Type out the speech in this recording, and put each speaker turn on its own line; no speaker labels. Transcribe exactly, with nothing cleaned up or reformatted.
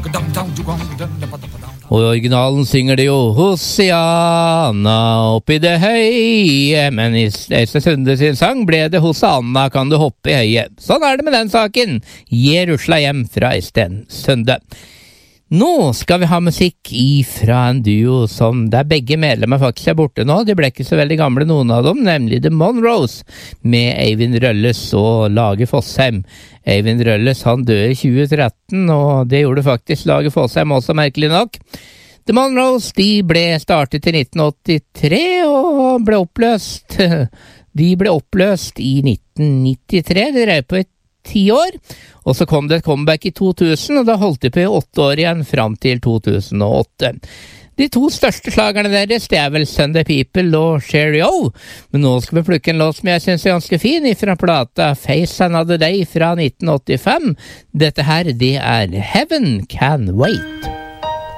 Og i originalen synger det jo Hosianna oppi det høye, men i Øystein Sunde sin sang ble det Hosanna kan du hoppe i høye. Sånn er det med den saken. Gi rusla hjem fra Øystein Sunde. Nå skal vi ha musikk fra en duo som der begge medlemmer faktisk er borte nå. De ble ikke så veldig gamle noen av dem, nemlig The Monroes med Eivind Rølles og Lage Fossheim. Eivind Rølles han døde i tjue tretten, og det gjorde faktisk Lage Fossheim også, merkelig nok. The Monroes de ble startet i nitten åttitre og ble oppløst. De ble oppløst i nitten nittitre, de drev på et ti år, og så kom det et comeback i to tusen, og da holdt de på i åtte år igjen fram til to tusen og åtte. De to største slagerne deres, det er vel Sunday People og Cheerio, men nå skal vi plukke en låt som jeg synes er ganske fin fra plata Face Another Day fra nitten åttifem. Dette her, det er Heaven Can Wait.